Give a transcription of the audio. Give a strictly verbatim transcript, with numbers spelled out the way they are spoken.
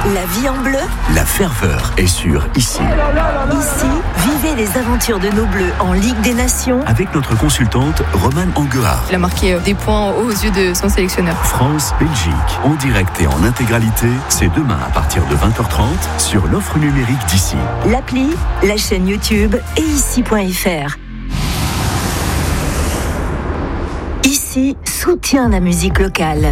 La vie en bleu. La ferveur est sur Ici. Ici, vivez les aventures de nos Bleus en Ligue des Nations. Avec notre consultante Romane Anguard. Il a marqué des points aux yeux de son sélectionneur. France-Belgique, en direct et en intégralité, c'est demain à partir de vingt heures trente sur l'offre numérique d'Ici. L'appli, la chaîne YouTube et ici point f r. Ici soutient la musique locale.